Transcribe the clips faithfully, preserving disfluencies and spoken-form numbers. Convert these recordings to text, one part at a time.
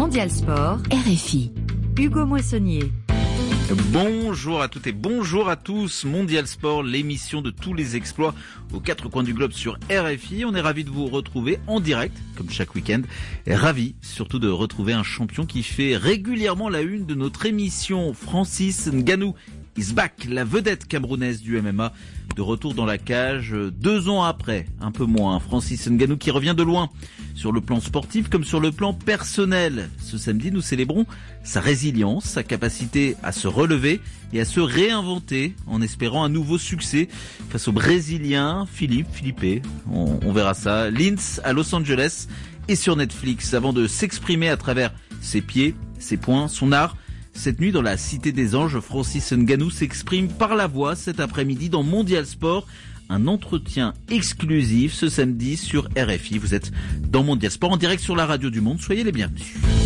Mondial Sport, R F I. Hugo Moissonnier. Bonjour à toutes et bonjour à tous. Mondial Sport, l'émission de tous les exploits aux quatre coins du globe sur R F I. On est ravis de vous retrouver en direct, comme chaque week-end. Et ravis surtout de retrouver un champion qui fait régulièrement la une de notre émission, Francis Ngannou is back, la vedette camerounaise du M M A, de retour dans la cage deux ans après, un peu moins. Francis Ngannou qui revient de loin, sur le plan sportif comme sur le plan personnel. Ce samedi, nous célébrons sa résilience, sa capacité à se relever et à se réinventer en espérant un nouveau succès face au Brésilien Philippe Felipe. On, on verra ça. Linz à Los Angeles et sur Netflix avant de s'exprimer à travers ses pieds, ses poings, son art. Cette nuit, dans la Cité des Anges, Francis Ngannou s'exprime par la voix cet après-midi dans Mondial Sport. Un entretien exclusif ce samedi sur R F I. Vous êtes dans Mondial Sport en direct sur la radio du monde. Soyez les bienvenus.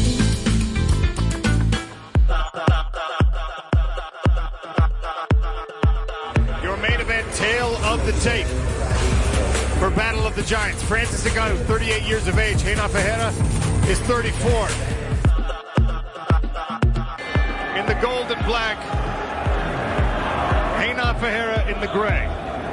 Your main event, tail of the tape for Battle of the Giants. Francis Ngannou, thirty-eight years of age. Renan Ferreira is thirty-four. In the gold and black, Renan Ferreira in the gray.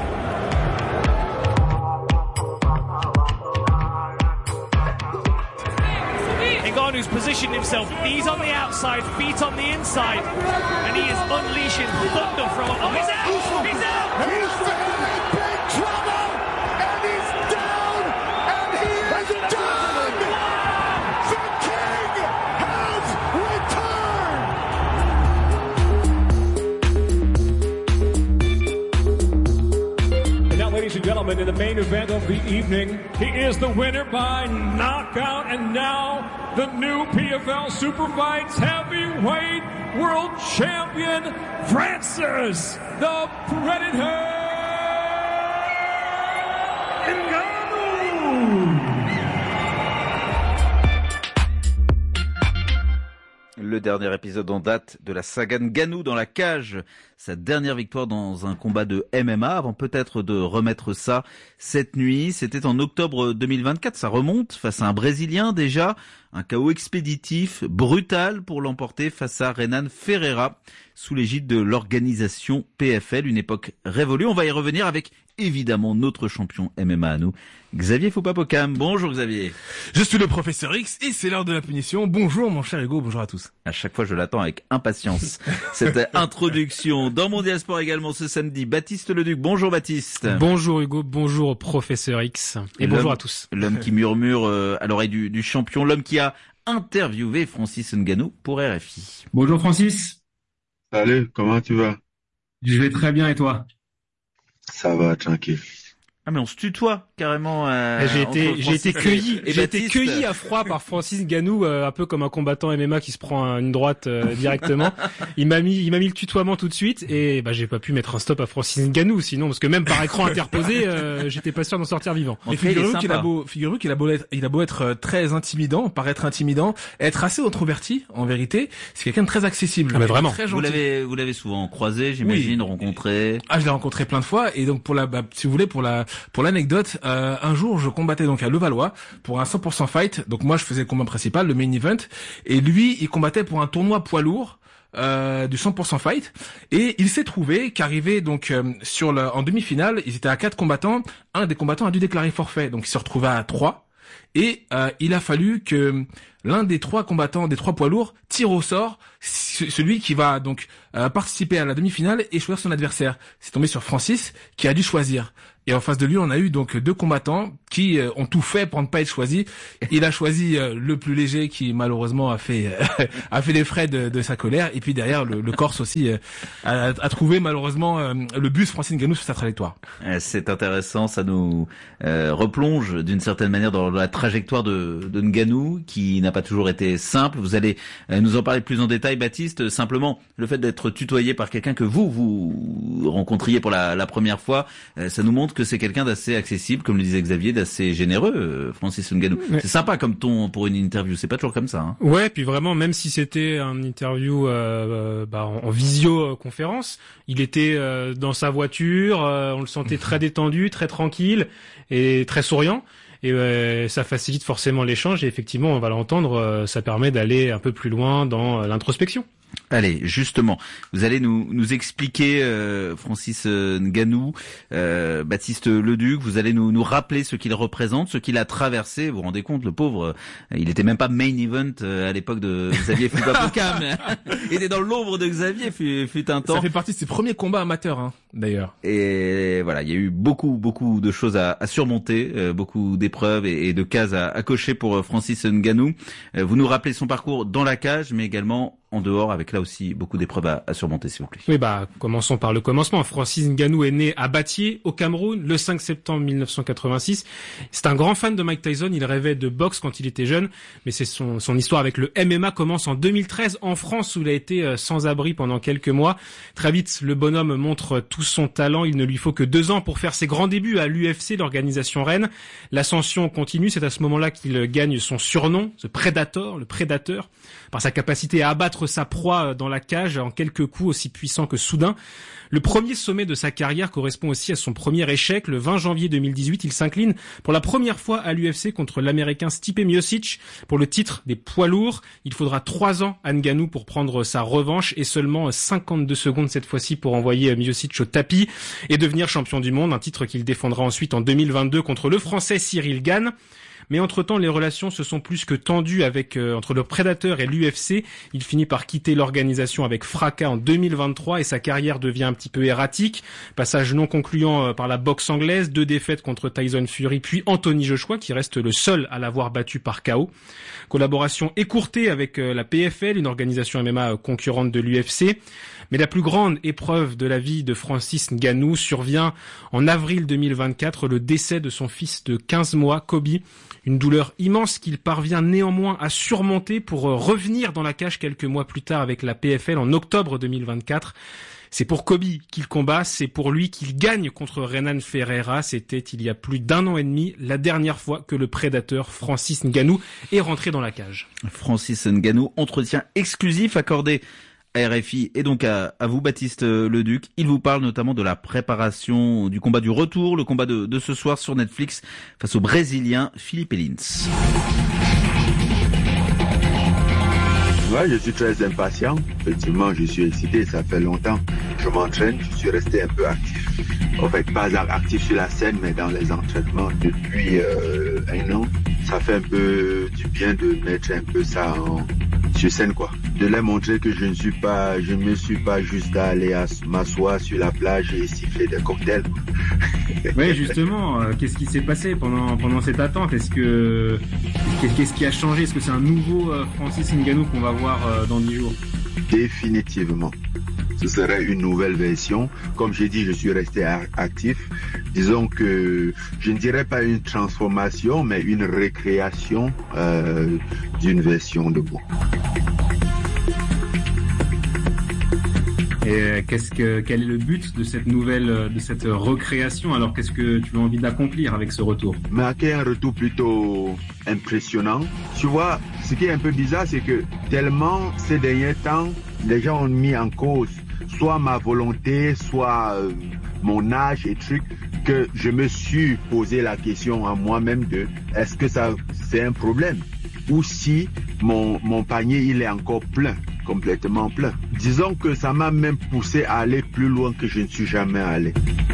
Ngannou's positioned himself, knees on the outside, feet on the inside, and he is unleashing thunder from... Oh, he's out! He's out! He's in big trouble! And he's down! And he is done! The king has returned! And now, ladies and gentlemen, in the main event of the evening, he is the winner by knockout, and now the new P F L Superfights Heavyweight World Champion, Francis the Predator Ngannou. Le dernier épisode en date de la saga Ngannou dans la cage. Sa dernière victoire dans un combat de M M A avant peut-être de remettre ça cette nuit. C'était en octobre deux mille vingt-quatre. Ça remonte face à un Brésilien déjà. Un K O expéditif, brutal pour l'emporter face à Renan Ferreira sous l'égide de l'organisation P F L. Une époque révolue. On va y revenir avec évidemment notre champion M M A à nous, Xavier Foupapocam. Bonjour Xavier. Je suis le professeur X et c'est l'heure de la punition. Bonjour mon cher Hugo, bonjour à tous. À chaque fois je l'attends avec impatience. Cette introduction dans Mondial Sport également ce samedi. Baptiste Leduc. Bonjour Baptiste. Bonjour Hugo, bonjour professeur X et, et bonjour à tous. L'homme qui murmure euh, à l'oreille du, du champion, l'homme qui a interviewé Francis Ngannou pour R F I. Bonjour Francis. Salut, comment tu vas? Je vais très bien et toi? Ça va, tranquille. Ah mais on se tutoie carrément. Euh, j'ai été, j'ai été cueilli, j'ai été Baptiste. cueilli à froid par Francis Ngannou, euh, un peu comme un combattant M M A qui se prend une droite euh, directement. Il m'a mis, il m'a mis le tutoiement tout de suite et bah j'ai pas pu mettre un stop à Francis Ngannou sinon parce que même par écran interposé, euh, j'étais pas sûr d'en sortir vivant. Mais figurez-vous qu'il a beau, figurez-vous qu'il a beau être, il a beau être très intimidant, paraître intimidant, être assez introverti en vérité, c'est quelqu'un de très accessible. Ah mais vraiment. Très vous l'avez, vous l'avez souvent croisé, j'imagine, oui. rencontré. Ah je l'ai rencontré plein de fois et donc pour la, bah, si vous voulez pour la, pour l'anecdote. Euh, un jour, je combattais donc à Levallois pour un cent pour cent fight. Donc moi, je faisais le combat principal, le main event, et lui, il combattait pour un tournoi poids lourd euh, du cent pour cent fight. Et il s'est trouvé qu'arrivé donc euh, sur le, en demi-finale, ils étaient à quatre combattants. Un des combattants a dû déclarer forfait, donc il se retrouvait à trois. Et euh, il a fallu que l'un des trois combattants, des trois poids lourds, tire au sort celui qui va donc euh, participer à la demi-finale et choisir son adversaire. C'est tombé sur Francis qui a dû choisir. Et en face de lui, on a eu donc deux combattants qui euh, ont tout fait pour ne pas être choisis. Il a choisi euh, le plus léger qui malheureusement a fait euh, a fait les frais de, de sa colère. Et puis derrière, le, le Corse aussi euh, a, a trouvé malheureusement euh, le bus Francis Ngannou sur sa trajectoire. C'est intéressant, ça nous euh, replonge d'une certaine manière dans la trajectoire de, de Ngannou qui n'a pas toujours été simple. Vous allez euh, nous en parler plus en détail, Baptiste. Simplement, le fait d'être tutoyé par quelqu'un que vous vous rencontriez pour la, la première fois, euh, ça nous montre que c'est quelqu'un d'assez accessible, comme le disait Xavier, d'assez généreux, euh, Francis Ngannou. Ouais. C'est sympa comme ton pour une interview, c'est pas toujours comme ça. Hein. Ouais, puis vraiment, même si c'était un interview euh, bah, en, en visioconférence, il était euh, dans sa voiture, euh, on le sentait très détendu, très tranquille et très souriant. et euh, ça facilite forcément l'échange et effectivement, on va l'entendre, euh, ça permet d'aller un peu plus loin dans euh, l'introspection. Allez, justement, vous allez nous nous expliquer euh, Francis Ngannou, euh, Baptiste Leduc, vous allez nous nous rappeler ce qu'il représente, ce qu'il a traversé. Vous vous rendez compte, le pauvre, il était même pas main event à l'époque de Xavier Fupapoka, mais il était dans l'ombre de Xavier fut, fut un temps. Ça fait partie de ses premiers combats amateurs, hein, d'ailleurs. Et voilà, il y a eu beaucoup beaucoup de choses à, à surmonter, euh, beaucoup d'épreuves et, et de cases à, à cocher pour Francis Ngannou. Euh, vous nous rappelez son parcours dans la cage, mais également en dehors, avec là aussi beaucoup d'épreuves à, à surmonter, s'il vous plaît. Oui, bah, commençons par le commencement. Francis Ngannou est né à Batié, au Cameroun, le cinq septembre mille neuf cent quatre-vingt-six. C'est un grand fan de Mike Tyson. Il rêvait de boxe quand il était jeune, mais c'est son, son histoire avec le M M A commence en deux mille treize en France, où il a été sans abri pendant quelques mois. Très vite, le bonhomme montre tout son talent. Il ne lui faut que deux ans pour faire ses grands débuts à l'U F C, l'organisation reine. L'ascension continue. C'est à ce moment-là qu'il gagne son surnom, ce Predator, le prédateur, par sa capacité à abattre sa proie dans la cage en quelques coups aussi puissants que soudains. Le premier sommet de sa carrière correspond aussi à son premier échec. Le vingt janvier deux mille dix-huit, il s'incline pour la première fois à l'U F C contre l'Américain Stipe Miocic pour le titre des poids lourds. Il faudra trois ans à Ngannou pour prendre sa revanche et seulement cinquante-deux secondes cette fois-ci pour envoyer Miocic au tapis et devenir champion du monde, un titre qu'il défendra ensuite en deux mille vingt-deux contre le Français Cyril Gane. Mais entre-temps, les relations se sont plus que tendues avec euh, entre le Prédateur et l'U F C. Il finit par quitter l'organisation avec fracas en deux mille vingt-trois et sa carrière devient un petit peu erratique. Passage non concluant euh, par la boxe anglaise, deux défaites contre Tyson Fury, puis Anthony Joshua qui reste le seul à l'avoir battu par K O. Collaboration écourtée avec euh, la P F L, une organisation M M A concurrente de l'U F C. Mais la plus grande épreuve de la vie de Francis Ngannou survient en avril deux mille vingt-quatre, le décès de son fils de quinze mois, Kobe. Une douleur immense qu'il parvient néanmoins à surmonter pour revenir dans la cage quelques mois plus tard avec la P F L en octobre deux mille vingt-quatre. C'est pour Kobe qu'il combat, c'est pour lui qu'il gagne contre Renan Ferreira. C'était il y a plus d'un an et demi, la dernière fois que le prédateur Francis Ngannou est rentré dans la cage. Francis Ngannou, entretien exclusif accordé à R F I et donc à, à vous Baptiste Leduc. Il vous parle notamment de la préparation du combat du retour, le combat de, de ce soir sur Netflix face au Brésilien Felipe Lins. Ouais, je suis très impatient. Effectivement, je suis excité, ça fait longtemps. Je m'entraîne, je suis resté un peu actif. En fait, pas actif sur la scène, mais dans les entraînements depuis euh, un an. Ça fait un peu du bien de mettre un peu ça en, sur scène, quoi. De leur montrer que je ne suis pas, je ne suis pas juste allé m'asseoir sur la plage et siffler des cocktails. Oui, justement, euh, qu'est-ce qui s'est passé pendant pendant cette attente? Est-ce que qu'est-ce qui a changé? Est-ce que c'est un nouveau euh, Francis Ngannou qu'on va voir euh, dans dix jours? Définitivement. Ce serait une nouvelle version. Comme j'ai dit, je suis resté actif. Disons que je ne dirais pas une transformation, mais une récréation euh, d'une version de moi. Et qu'est-ce que, quel est le but de cette nouvelle, de cette recréation? Alors, qu'est-ce que tu as envie d'accomplir avec ce retour? Marquer un retour plutôt impressionnant. Tu vois, ce qui est un peu bizarre, c'est que tellement ces derniers temps, les gens ont mis en cause soit ma volonté, soit euh, mon âge et trucs, que je me suis posé la question à moi-même de est-ce que ça c'est un problème? Ou si mon, mon panier il est encore plein, complètement plein. Disons que ça m'a même poussé à aller plus loin que je ne suis jamais allé.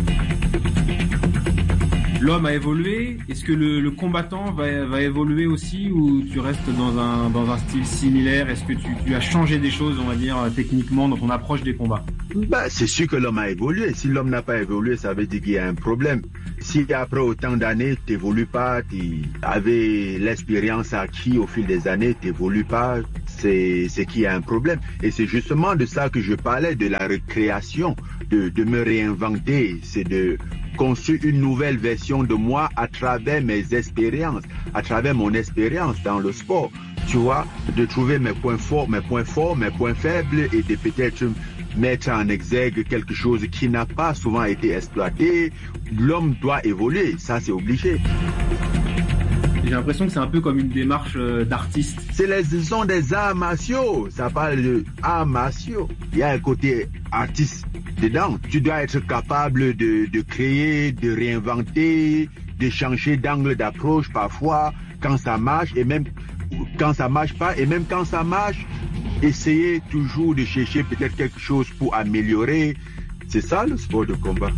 L'homme a évolué. Est-ce que le, le combattant va, va évoluer aussi ou tu restes dans un, dans un style similaire? Est-ce que tu, tu as changé des choses, on va dire, techniquement dans ton approche des combats? Bah, c'est sûr que l'homme a évolué. Si l'homme n'a pas évolué, ça veut dire qu'il y a un problème. Si après autant d'années, tu n'évolues pas, tu avais l'expérience acquise au fil des années, tu n'évolues pas, c'est, c'est qu'il y a un problème. Et c'est justement de ça que je parlais, de la récréation, de, de me réinventer. C'est de construire une nouvelle version de moi à travers mes expériences, à travers mon expérience dans le sport. Tu vois, de trouver mes points forts, mes points forts, mes points faibles et de peut-être mettre en exergue quelque chose qui n'a pas souvent été exploité. L'homme doit évoluer, ça c'est obligé. J'ai l'impression que c'est un peu comme une démarche d'artiste. C'est les sont des arts martiaux, ça parle de arts martiaux. Il y a un côté artiste dedans. Tu dois être capable de, de créer, de réinventer, de changer d'angle d'approche parfois quand ça marche et même quand ça marche pas, et même quand ça marche, essayer toujours de chercher peut-être quelque chose pour améliorer. C'est ça le sport de combat.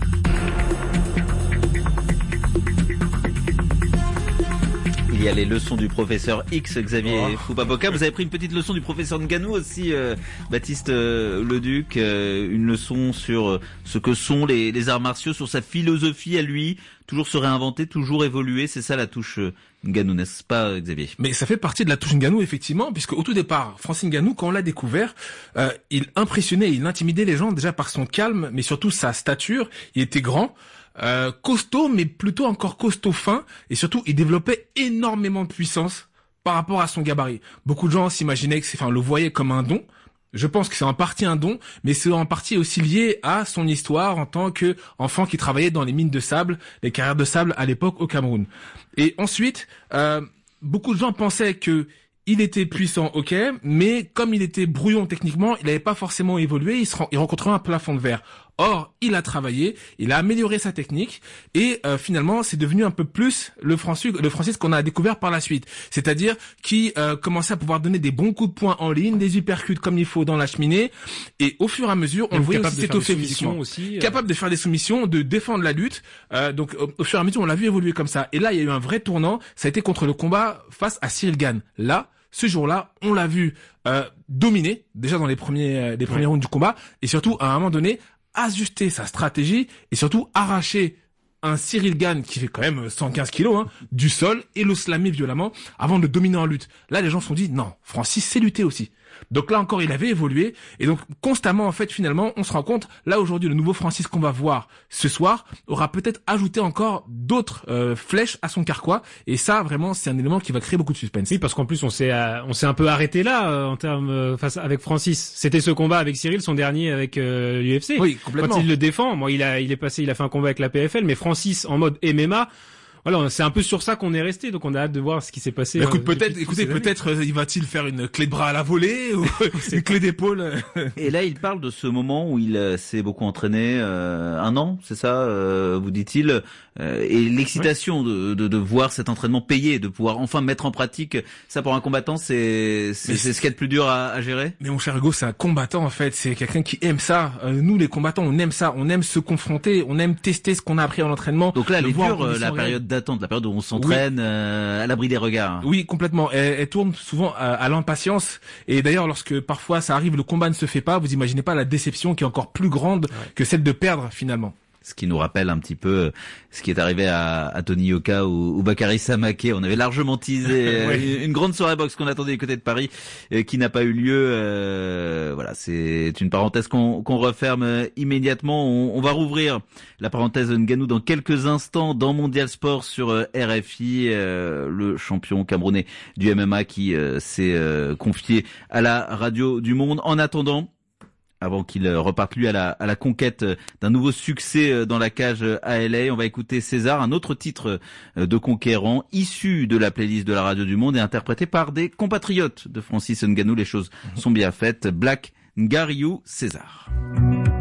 Il y a les leçons du professeur X, Xavier oh. Foupaboka. Vous avez pris une petite leçon du professeur Ngannou aussi, euh, Baptiste euh, Leduc. Euh, une leçon sur euh, ce que sont les, les arts martiaux, sur sa philosophie à lui. Toujours se réinventer, toujours évoluer. C'est ça la touche euh, Ngannou, n'est-ce pas, Xavier? Mais ça fait partie de la touche Ngannou, effectivement, puisque au tout départ, Francis Ngannou, quand on l'a découvert, euh, il impressionnait, il intimidait les gens déjà par son calme, mais surtout sa stature. Il était grand. Euh, costaud, mais plutôt encore costaud fin, et surtout il développait énormément de puissance par rapport à son gabarit. Beaucoup de gens s'imaginaient que c'est, enfin, le voyaient comme un don. Je pense que c'est en partie un don, mais c'est en partie aussi lié à son histoire en tant qu'enfant qui travaillait dans les mines de sable, les carrières de sable à l'époque au Cameroun. Et ensuite, euh, beaucoup de gens pensaient que il était puissant, ok, mais comme il était brouillon techniquement, il n'avait pas forcément évolué, il, se, il rencontrait un plafond de verre. Or, il a travaillé, il a amélioré sa technique, et euh, finalement, c'est devenu un peu plus le Francis, le Francis qu'on a découvert par la suite. C'est-à-dire qui euh, commençait à pouvoir donner des bons coups de poing en ligne, des uppercuts comme il faut dans la cheminée, et au fur et à mesure, on le voyait aussi s'étoffer physiquement, aussi, euh... capable de faire des soumissions, de défendre la lutte. Euh, donc, au, au fur et à mesure, on l'a vu évoluer comme ça. Et là, il y a eu un vrai tournant. Ça a été contre le combat face à Cyril Gane. Là. Ce jour-là, on l'a vu euh, dominer déjà dans les premiers euh, les premiers ouais. rounds du combat, et surtout à un moment donné ajuster sa stratégie et surtout arracher un Cyril Gane qui fait quand même cent quinze kilos hein, du sol et le slammer violemment avant de le dominer en lutte. Là, les gens se sont dit non, Francis sait lutter aussi. Donc là encore, il avait évolué, et donc constamment en fait finalement, on se rend compte là aujourd'hui le nouveau Francis qu'on va voir ce soir aura peut-être ajouté encore d'autres euh, flèches à son carquois, et ça vraiment c'est un élément qui va créer beaucoup de suspense. Oui, parce qu'en plus on s'est euh, on s'est un peu arrêté là euh, en termes euh, face avec Francis. C'était ce combat avec Cyril, son dernier avec euh, l'U F C. Oui, complètement. Quand il le défend, moi il a il est passé, il a fait un combat avec la P F L, mais Francis en mode M M A. Voilà, c'est un peu sur ça qu'on est resté, donc on a hâte de voir ce qui s'est passé. Bah, écoute, euh, peut-être, écoutez, peut-être euh, il va-t-il faire une clé de bras à la volée ou une clé d'épaule. Et là, il parle de ce moment où il euh, s'est beaucoup entraîné, euh, un an, c'est ça, euh, vous dit-il, euh, et l'excitation ouais. de, de de voir cet entraînement payé, de pouvoir enfin mettre en pratique ça pour un combattant, c'est c'est, c'est ce qu'il y a de plus dur à, à gérer. Mais mon cher Hugo, c'est un combattant en fait, c'est quelqu'un qui aime ça. Euh, nous, les combattants, on aime ça, on aime se confronter, on aime tester ce qu'on a appris en entraînement. Donc là, elle est dure, euh, la période d'attente, la période où on s'entraîne oui. euh, à l'abri des regards. Oui, complètement. Elle, elle tourne souvent à, à l'impatience. Et d'ailleurs, lorsque parfois ça arrive, le combat ne se fait pas, vous imaginez pas la déception qui est encore plus grande ouais. que celle de perdre finalement. Ce qui nous rappelle un petit peu ce qui est arrivé à, à Tony Yoka ou, ou Bakary Samaké. On avait largement teasé oui. une grande soirée boxe qu'on attendait du côté de Paris, euh, qui n'a pas eu lieu. Euh, voilà, c'est une parenthèse qu'on qu'on referme immédiatement. On, on va rouvrir la parenthèse Ngannou dans quelques instants dans Mondial Sport sur euh, R F I. Euh, le champion camerounais du M M A qui euh, s'est euh, confié à la radio du monde. En attendant, avant qu'il reparte lui à la, à la conquête d'un nouveau succès dans la cage à L A, on va écouter César, un autre titre de conquérant issu de la playlist de la radio du monde et interprété par des compatriotes de Francis Ngannou. Les choses sont bien faites. Black Ngariou César.